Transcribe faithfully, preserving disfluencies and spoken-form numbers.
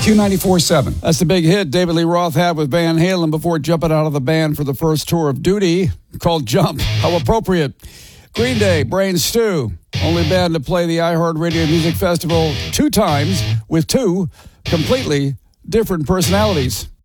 Q ninety-four point seven. That's the big hit David Lee Roth had with Van Halen before jumping out of the band for the first tour of duty, called Jump. How appropriate. Green Day, Brain Stew, only band to play the iHeartRadio Music Festival two times with two completely different personalities.